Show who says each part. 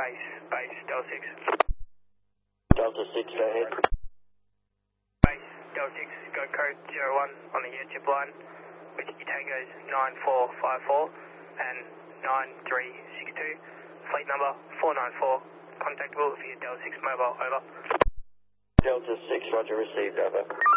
Speaker 1: Base, Delta 6.
Speaker 2: Delta 6, go ahead.
Speaker 1: Base, Delta 6, go code 01 on the air chip line, with your tangos 9454 and 9362. Fleet number 494, contactable via Delta 6 mobile, over.
Speaker 2: Delta 6, roger, received, over.